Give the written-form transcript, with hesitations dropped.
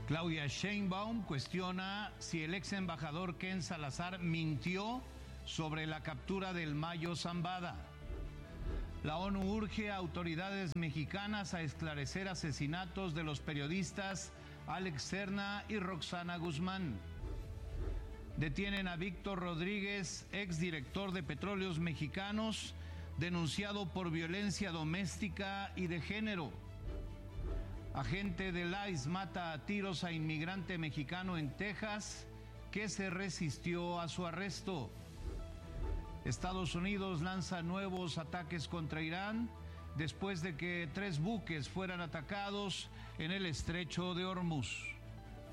Claudia Sheinbaum cuestiona si el ex embajador Ken Salazar mintió sobre la captura del Mayo Zambada. La ONU urge a autoridades mexicanas a esclarecer asesinatos de los periodistas Alex Serna y Roxana Guzmán. Detienen a Víctor Rodríguez, exdirector de Petróleos Mexicanos, denunciado por violencia doméstica y de género. Agente del ICE mata a tiros a inmigrante mexicano en Texas que se resistió a su arresto. Estados Unidos lanza nuevos ataques contra Irán después de que 3 buques fueran atacados en el estrecho de Hormuz.